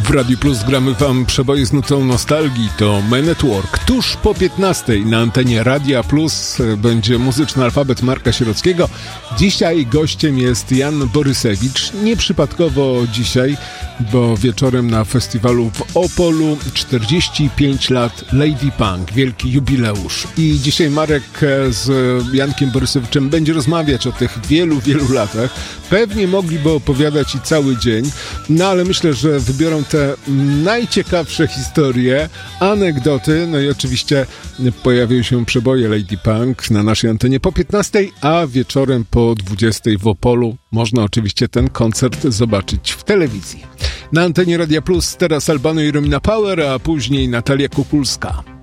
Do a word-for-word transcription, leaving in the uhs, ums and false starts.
W Radiu Plus gramy wam przeboje z nutą nostalgii. To Men at Work. Tuż po piętnastej na antenie Radia Plus będzie muzyczny alfabet Marka Sierockiego. Dzisiaj gościem jest Jan Borysewicz. Nieprzypadkowo dzisiaj, bo wieczorem na festiwalu w Opolu czterdzieści pięć lat Lady Punk. Wielki jubileusz. I dzisiaj Marek z Jankiem Borysewiczem będzie rozmawiać o tych wielu, wielu latach. Pewnie mogliby opowiadać i cały dzień, no ale myślę, że wybiorą te najciekawsze historie, anegdoty, no i oczywiście pojawią się przeboje Lady Punk na naszej antenie po piętnastej, a wieczorem po dwudziestej w Opolu można oczywiście ten koncert zobaczyć w telewizji. Na antenie Radia Plus teraz Albano i Romina Power, a później Natalia Kukulska.